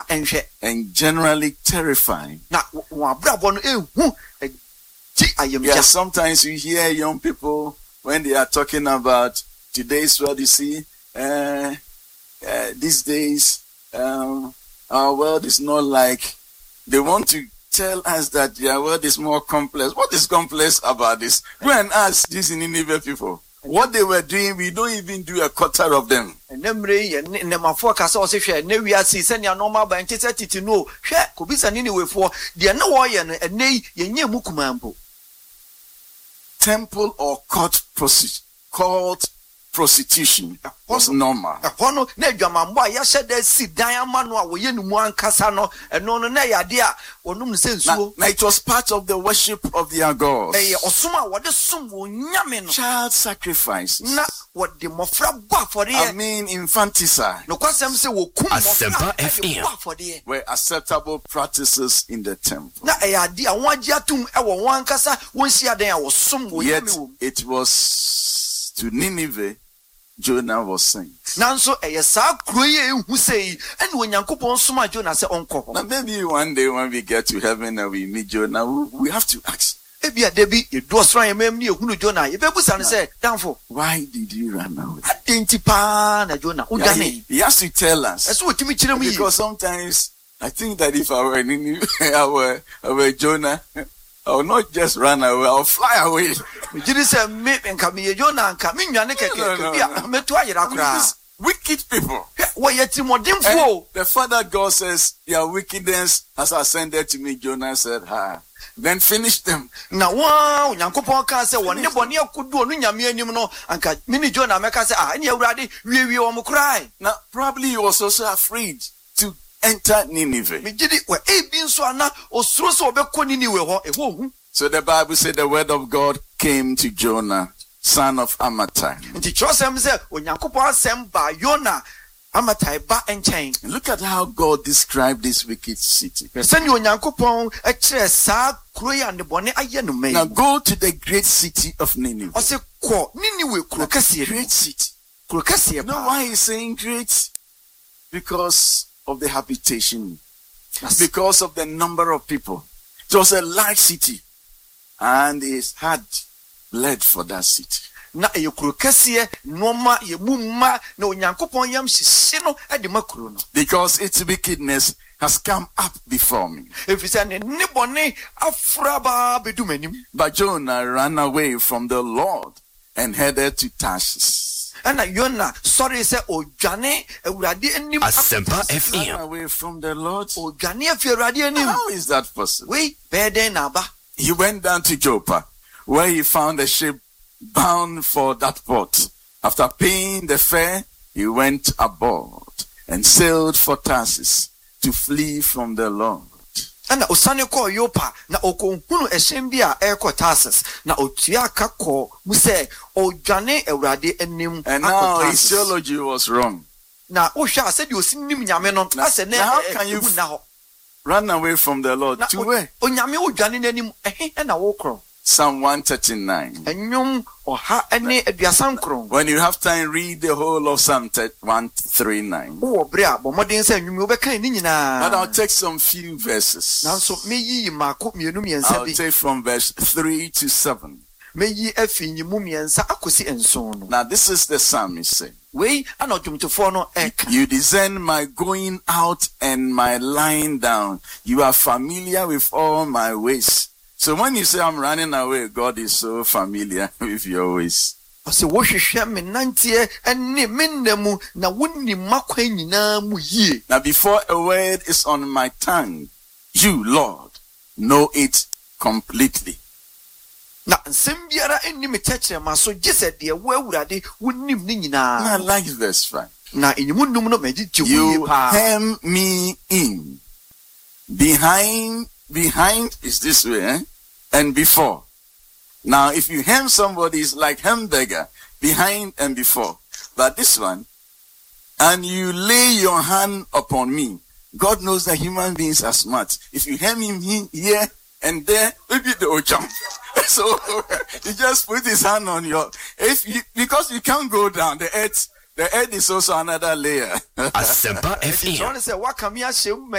and generally terrifying. Yeah, sometimes you hear young people when they are talking about today's world, you see, these days, our world is not like, they want to tell us that their world is more complex. What is complex about this? Go and ask these Nineveh people. What they were doing, we don't even do a quarter of them. And my forecast also share. Ne we are see send your normal by anticipated no. Share could be sent anyway for the no way and nay ye mukumampo. Temple or court prostitution was normal. Now it was part of the worship of their gods. Child sacrifice. Infanticide were acceptable practices in the temple. Yet it was to Nineveh Jonah was sent. Now maybe one day when we get to heaven and we meet Jonah, we have to ask, why did you run away? He has to tell us. Because sometimes I think that if I were Nineveh, I were Jonah, I will not just run away, I will fly away. These wicked people. And the Father God says, their wickedness has ascended to me. Jonah said, then finish them. Now, probably he was also afraid to enter Nineveh. So the Bible said the word of God came to Jonah, son of Amittai. Look at how God described this wicked city. Now go to the great city of Nineveh. Great city. You know why he's saying great? Because of the habitation. Because of the number of people. It was a large city. And his heart bled for that city. Because its wickedness has come up before me. But Jonah ran away from the Lord and headed to Tarshish. Ran away from the Lord. How is that possible? He went down to Joppa, where he found a ship bound for that port. After paying the fare, he went aboard and sailed for Tarsus to flee from the Lord. And Osane ko Yopa na okonhunu ehyen bi a eko Tarsus na otuaka ko mu se odwane awurade anim. And now his theology was wrong. Na ohwa ase de osinim nyame no ase na how can you run away from the Lord to where? Onyame odwane nanim na wo kro. Psalm 139. When you have time, read the whole of Psalm 139. But I'll take some few verses. I'll take from verse 3 to 7. Now this is the psalmist saying, you discern my going out and my lying down. You are familiar with all my ways. So when you say I'm running away, God is so familiar with your ways. Now before a word is on my tongue, you, Lord, know it completely. Now I like verse 5. You hem me in. Behind is this way, and before. Now, if you hem somebody, it's like hamburger, behind and before. But this one, and you lay your hand upon me. God knows that human beings are smart. If you hem him here and there, maybe they will jump. So he just put his hand on your. Because you can't go down, the earth is also another layer. Asempa FM.